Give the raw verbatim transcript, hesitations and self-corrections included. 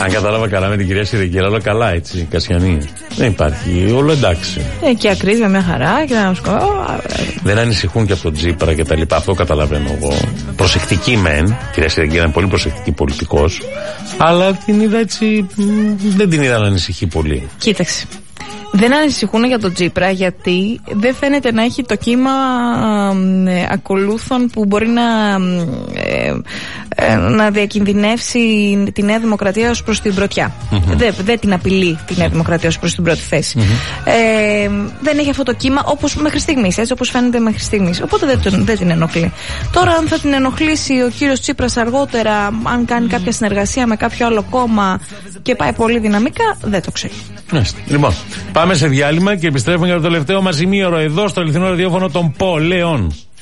Αν κατάλαβα καλά με την κυρία Σιρικέλα, όλα καλά έτσι, Κασιανή. Δεν υπάρχει, όλο εντάξει. Ε, και ακρίβεια μια χαρά και να σκο... Δεν ανησυχούν και από τον Τσίπρα και τα λοιπά. Αυτό καταλαβαίνω εγώ. Προσεκτική μεν. Κυρία Σιρικέλα είναι πολύ προσεκτική πολιτικός. Αλλά την είδα έτσι. Δεν την είδα να ανησυχεί πολύ. Κοίταξε. Δεν ανησυχούν για τον Τσίπρα γιατί δεν φαίνεται να έχει το κύμα ε, ακολούθων που μπορεί να, ε, ε, να διακινδυνεύσει τη Νέα Δημοκρατία ως προς την πρωτιά. Mm-hmm. Δεν δε την απειλεί τη Νέα Δημοκρατία ως προς την πρώτη θέση. Mm-hmm. Ε, δεν έχει αυτό το κύμα όπως μέχρι στιγμής, έτσι όπως φαίνεται μέχρι στιγμής. Οπότε δεν, τον, δεν την ενοχλεί. Τώρα αν θα την ενοχλήσει ο κύριος Τσίπρας αργότερα, αν κάνει κάποια συνεργασία με κάποιο άλλο κόμμα και πάει πολύ δυναμικά, δεν το ξέρω. Λοιπόν, πάμε σε διάλειμμα και επιστρέφουμε για το τελευταίο μας ημίωρο εδώ στο αληθινό ραδιόφωνο των Πολέων.